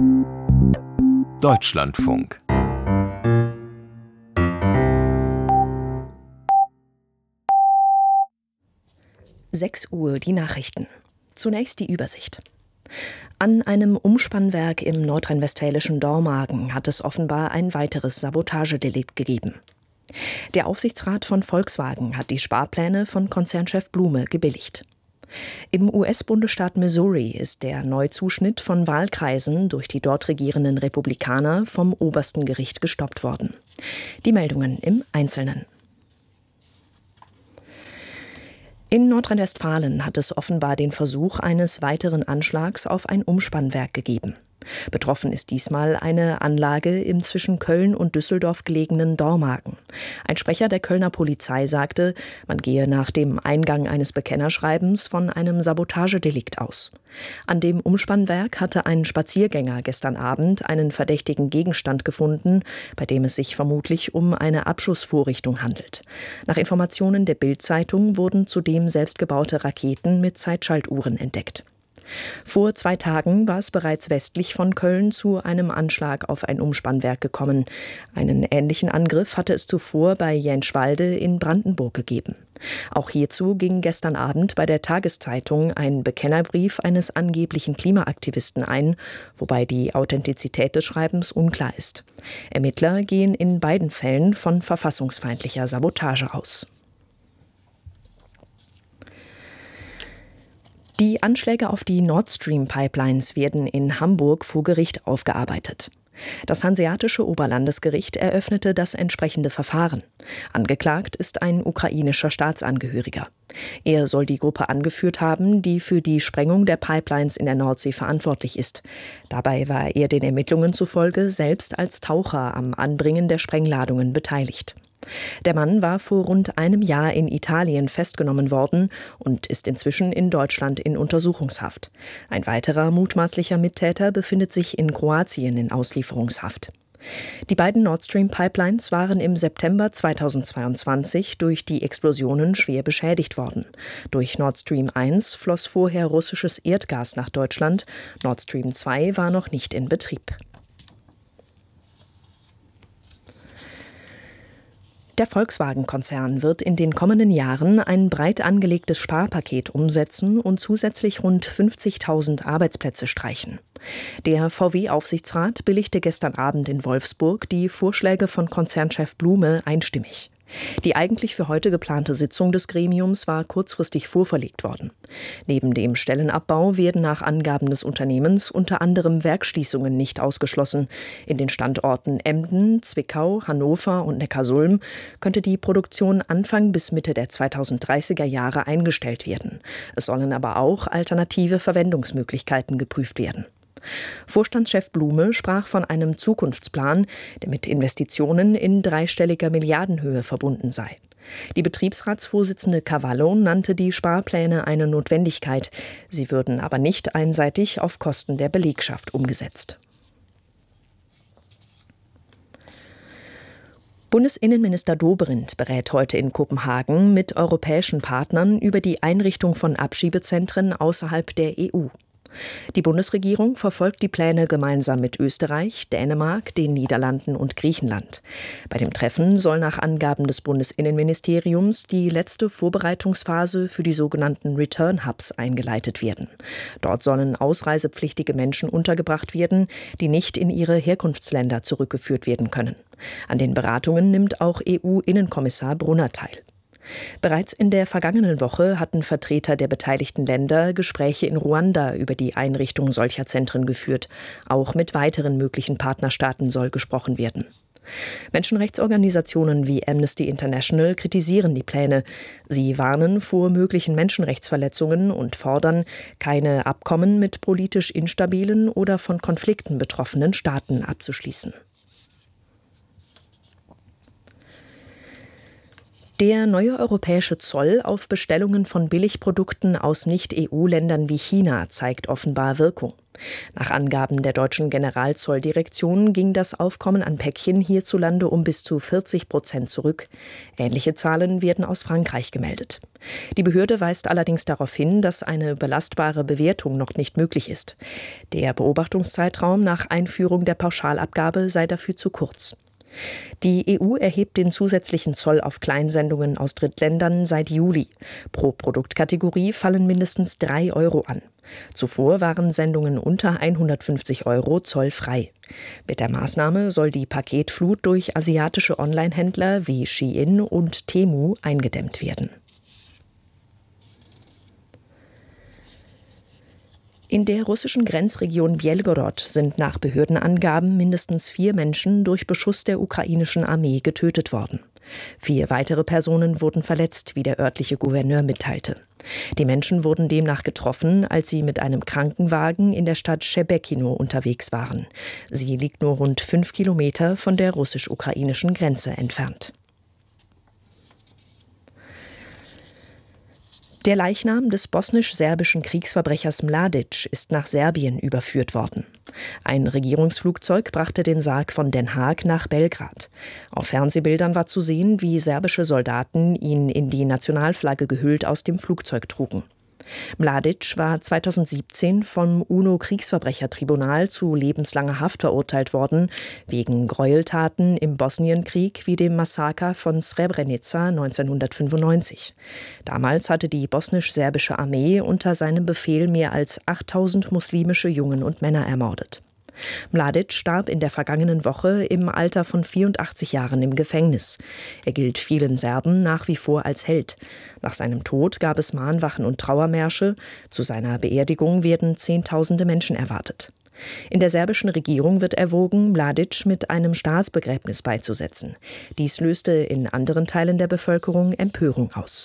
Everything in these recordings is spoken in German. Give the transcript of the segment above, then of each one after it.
Deutschlandfunk. Uhr, die Nachrichten. Zunächst die Übersicht. An einem Umspannwerk im nordrhein-westfälischen Dormagen hat es offenbar ein weiteres Sabotagedelikt gegeben. Der Aufsichtsrat von Volkswagen hat die Sparpläne von Konzernchef Blume gebilligt. Im US-Bundesstaat Missouri ist der Neuzuschnitt von Wahlkreisen durch die dort regierenden Republikaner vom obersten Gericht gestoppt worden. Die Meldungen im Einzelnen. In Nordrhein-Westfalen hat es offenbar den Versuch eines weiteren Anschlags auf ein Umspannwerk gegeben. Betroffen ist diesmal eine Anlage im zwischen Köln und Düsseldorf gelegenen Dormagen. Ein Sprecher der Kölner Polizei sagte, man gehe nach dem Eingang eines Bekennerschreibens von einem Sabotagedelikt aus. An dem Umspannwerk hatte ein Spaziergänger gestern Abend einen verdächtigen Gegenstand gefunden, bei dem es sich vermutlich um eine Abschussvorrichtung handelt. Nach Informationen der Bild-Zeitung wurden zudem selbstgebaute Raketen mit Zeitschaltuhren entdeckt. Vor 2 Tagen war es bereits westlich von Köln zu einem Anschlag auf ein Umspannwerk gekommen. Einen ähnlichen Angriff hatte es zuvor bei Jänschwalde in Brandenburg gegeben. Auch hierzu ging gestern Abend bei der Tageszeitung ein Bekennerbrief eines angeblichen Klimaaktivisten ein, wobei die Authentizität des Schreibens unklar ist. Ermittler gehen in beiden Fällen von verfassungsfeindlicher Sabotage aus. Die Anschläge auf die Nord Stream Pipelines werden in Hamburg vor Gericht aufgearbeitet. Das Hanseatische Oberlandesgericht eröffnete das entsprechende Verfahren. Angeklagt ist ein ukrainischer Staatsangehöriger. Er soll die Gruppe angeführt haben, die für die Sprengung der Pipelines in der Nordsee verantwortlich ist. Dabei war er den Ermittlungen zufolge selbst als Taucher am Anbringen der Sprengladungen beteiligt. Der Mann war vor rund einem Jahr in Italien festgenommen worden und ist inzwischen in Deutschland in Untersuchungshaft. Ein weiterer mutmaßlicher Mittäter befindet sich in Kroatien in Auslieferungshaft. Die beiden Nord Stream Pipelines waren im September 2022 durch die Explosionen schwer beschädigt worden. Durch Nord Stream 1 floss vorher russisches Erdgas nach Deutschland. Nord Stream 2 war noch nicht in Betrieb. Der Volkswagen-Konzern wird in den kommenden Jahren ein breit angelegtes Sparpaket umsetzen und zusätzlich rund 50.000 Arbeitsplätze streichen. Der VW-Aufsichtsrat billigte gestern Abend in Wolfsburg die Vorschläge von Konzernchef Blume einstimmig. Die eigentlich für heute geplante Sitzung des Gremiums war kurzfristig vorverlegt worden. Neben dem Stellenabbau werden nach Angaben des Unternehmens unter anderem Werksschließungen nicht ausgeschlossen. In den Standorten Emden, Zwickau, Hannover und Neckarsulm könnte die Produktion Anfang bis Mitte der 2030er Jahre eingestellt werden. Es sollen aber auch alternative Verwendungsmöglichkeiten geprüft werden. Vorstandschef Blume sprach von einem Zukunftsplan, der mit Investitionen in dreistelliger Milliardenhöhe verbunden sei. Die Betriebsratsvorsitzende Cavallo nannte die Sparpläne eine Notwendigkeit. Sie würden aber nicht einseitig auf Kosten der Belegschaft umgesetzt. Bundesinnenminister Dobrindt berät heute in Kopenhagen mit europäischen Partnern über die Einrichtung von Abschiebezentren außerhalb der EU. Die Bundesregierung verfolgt die Pläne gemeinsam mit Österreich, Dänemark, den Niederlanden und Griechenland. Bei dem Treffen soll nach Angaben des Bundesinnenministeriums die letzte Vorbereitungsphase für die sogenannten Return Hubs eingeleitet werden. Dort sollen ausreisepflichtige Menschen untergebracht werden, die nicht in ihre Herkunftsländer zurückgeführt werden können. An den Beratungen nimmt auch EU-Innenkommissar Brunner teil. Bereits in der vergangenen Woche hatten Vertreter der beteiligten Länder Gespräche in Ruanda über die Einrichtung solcher Zentren geführt. Auch mit weiteren möglichen Partnerstaaten soll gesprochen werden. Menschenrechtsorganisationen wie Amnesty International kritisieren die Pläne. Sie warnen vor möglichen Menschenrechtsverletzungen und fordern, keine Abkommen mit politisch instabilen oder von Konflikten betroffenen Staaten abzuschließen. Der neue europäische Zoll auf Bestellungen von Billigprodukten aus Nicht-EU-Ländern wie China zeigt offenbar Wirkung. Nach Angaben der deutschen Generalzolldirektion ging das Aufkommen an Päckchen hierzulande um bis zu 40% zurück. Ähnliche Zahlen werden aus Frankreich gemeldet. Die Behörde weist allerdings darauf hin, dass eine belastbare Bewertung noch nicht möglich ist. Der Beobachtungszeitraum nach Einführung der Pauschalabgabe sei dafür zu kurz. Die EU erhebt den zusätzlichen Zoll auf Kleinsendungen aus Drittländern seit Juli. Pro Produktkategorie fallen mindestens 3 Euro an. Zuvor waren Sendungen unter 150 Euro zollfrei. Mit der Maßnahme soll die Paketflut durch asiatische Onlinehändler wie Shein und Temu eingedämmt werden. In der russischen Grenzregion Bjelgorod sind nach Behördenangaben mindestens 4 Menschen durch Beschuss der ukrainischen Armee getötet worden. 4 weitere Personen wurden verletzt, wie der örtliche Gouverneur mitteilte. Die Menschen wurden demnach getroffen, als sie mit einem Krankenwagen in der Stadt Schebekino unterwegs waren. Sie liegt nur rund 5 Kilometer von der russisch-ukrainischen Grenze entfernt. Der Leichnam des bosnisch-serbischen Kriegsverbrechers Mladic ist nach Serbien überführt worden. Ein Regierungsflugzeug brachte den Sarg von Den Haag nach Belgrad. Auf Fernsehbildern war zu sehen, wie serbische Soldaten ihn in die Nationalflagge gehüllt aus dem Flugzeug trugen. Mladic war 2017 vom UNO-Kriegsverbrechertribunal zu lebenslanger Haft verurteilt worden, wegen Gräueltaten im Bosnienkrieg wie dem Massaker von Srebrenica 1995. Damals hatte die bosnisch-serbische Armee unter seinem Befehl mehr als 8000 muslimische Jungen und Männer ermordet. Mladic starb in der vergangenen Woche im Alter von 84 Jahren im Gefängnis. Er gilt vielen Serben nach wie vor als Held. Nach seinem Tod gab es Mahnwachen und Trauermärsche. Zu seiner Beerdigung werden Zehntausende Menschen erwartet. In der serbischen Regierung wird erwogen, Mladic mit einem Staatsbegräbnis beizusetzen. Dies löste in anderen Teilen der Bevölkerung Empörung aus.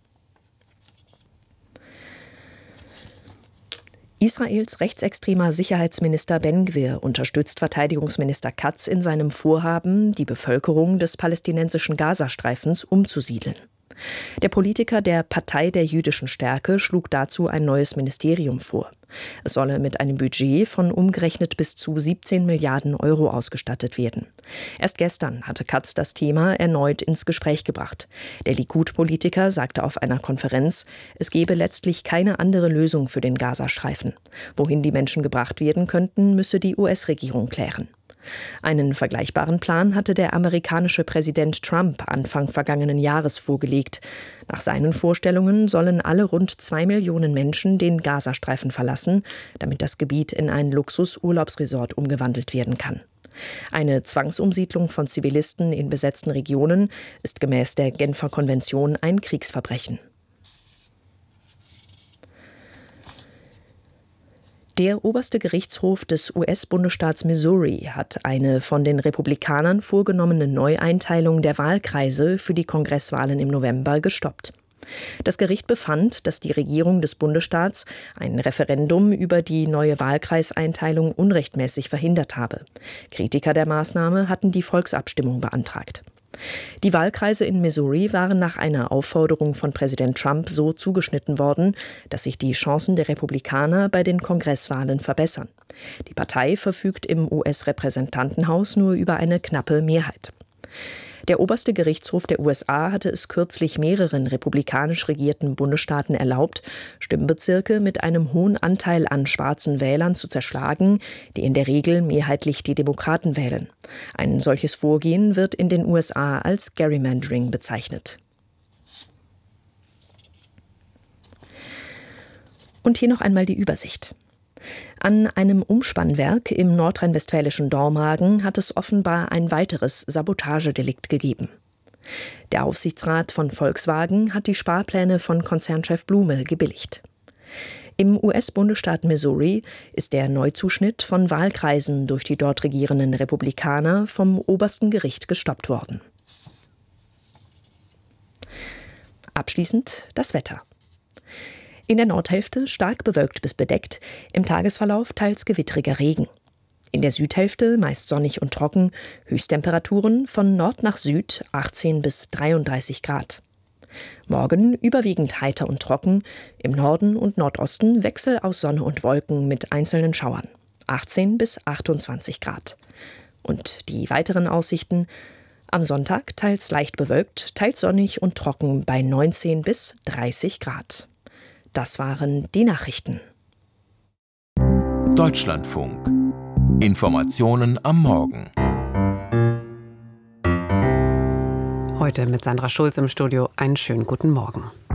Israels rechtsextremer Sicherheitsminister Ben-Gvir unterstützt Verteidigungsminister Katz in seinem Vorhaben, die Bevölkerung des palästinensischen Gazastreifens umzusiedeln. Der Politiker der Partei der jüdischen Stärke schlug dazu ein neues Ministerium vor. Es solle mit einem Budget von umgerechnet bis zu 17 Milliarden Euro ausgestattet werden. Erst gestern hatte Katz das Thema erneut ins Gespräch gebracht. Der Likud-Politiker sagte auf einer Konferenz, es gebe letztlich keine andere Lösung für den Gazastreifen. Wohin die Menschen gebracht werden könnten, müsse die US-Regierung klären. Einen vergleichbaren Plan hatte der amerikanische Präsident Trump Anfang vergangenen Jahres vorgelegt. Nach seinen Vorstellungen sollen alle rund 2 Millionen Menschen den Gazastreifen verlassen, damit das Gebiet in ein Luxus-Urlaubsresort umgewandelt werden kann. Eine Zwangsumsiedlung von Zivilisten in besetzten Regionen ist gemäß der Genfer Konvention ein Kriegsverbrechen. Der oberste Gerichtshof des US-Bundesstaats Missouri hat eine von den Republikanern vorgenommene Neueinteilung der Wahlkreise für die Kongresswahlen im November gestoppt. Das Gericht befand, dass die Regierung des Bundesstaats ein Referendum über die neue Wahlkreiseinteilung unrechtmäßig verhindert habe. Kritiker der Maßnahme hatten die Volksabstimmung beantragt. Die Wahlkreise in Missouri waren nach einer Aufforderung von Präsident Trump so zugeschnitten worden, dass sich die Chancen der Republikaner bei den Kongresswahlen verbessern. Die Partei verfügt im US-Repräsentantenhaus nur über eine knappe Mehrheit. Der oberste Gerichtshof der USA hatte es kürzlich mehreren republikanisch regierten Bundesstaaten erlaubt, Stimmbezirke mit einem hohen Anteil an schwarzen Wählern zu zerschlagen, die in der Regel mehrheitlich die Demokraten wählen. Ein solches Vorgehen wird in den USA als Gerrymandering bezeichnet. Und hier noch einmal die Übersicht. An einem Umspannwerk im nordrhein-westfälischen Dormagen hat es offenbar ein weiteres Sabotagedelikt gegeben. Der Aufsichtsrat von Volkswagen hat die Sparpläne von Konzernchef Blume gebilligt. Im US-Bundesstaat Missouri ist der Neuzuschnitt von Wahlkreisen durch die dort regierenden Republikaner vom obersten Gericht gestoppt worden. Abschließend das Wetter. In der Nordhälfte stark bewölkt bis bedeckt, im Tagesverlauf teils gewittriger Regen. In der Südhälfte meist sonnig und trocken, Höchsttemperaturen von Nord nach Süd 18 bis 33 Grad. Morgen überwiegend heiter und trocken, im Norden und Nordosten Wechsel aus Sonne und Wolken mit einzelnen Schauern, 18 bis 28 Grad. Und die weiteren Aussichten: am Sonntag teils leicht bewölkt, teils sonnig und trocken bei 19 bis 30 Grad. Das waren die Nachrichten. Deutschlandfunk. Informationen am Morgen. Heute mit Sandra Schulz im Studio. Einen schönen guten Morgen.